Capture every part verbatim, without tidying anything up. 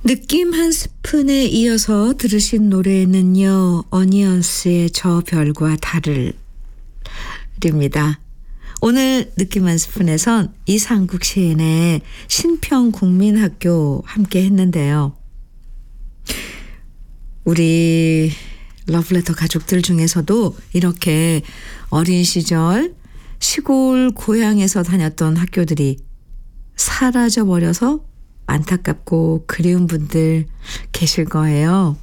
느낌 한 스푼에 이어서 들으신 노래는요, 어니언스의 저 별과 달을입니다. 오늘 느낌 한 스푼에선 이상국 시인의 신평국민학교 함께 했는데요. 우리 러브레터 가족들 중에서도 이렇게 어린 시절 시골 고향에서 다녔던 학교들이 사라져버려서 안타깝고 그리운 분들 계실 거예요.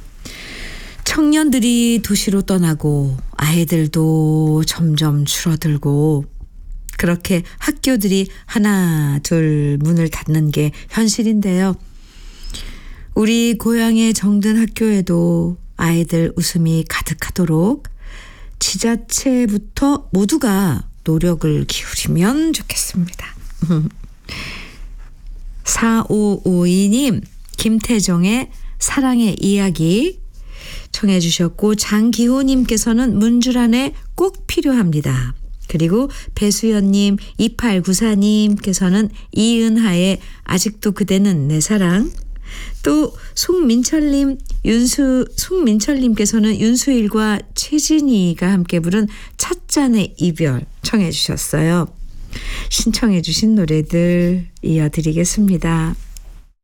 청년들이 도시로 떠나고 아이들도 점점 줄어들고 그렇게 학교들이 하나 둘 문을 닫는 게 현실인데요. 우리 고향의 정든 학교에도 아이들 웃음이 가득하도록 지자체부터 모두가 노력을 기울이면 좋겠습니다. 사오오이 님 김태정의 사랑의 이야기 청해 주셨고, 장기호님께서는 문주란에 꼭 필요합니다. 그리고 배수연님, 이팔구사 님께서는 이은하의 아직도 그대는 내 사랑, 또 송민철님, 윤수 송민철님께서는 윤수일과 최진희가 함께 부른 찻잔의 이별 청해 주셨어요. 신청해 주신 노래들 이어드리겠습니다.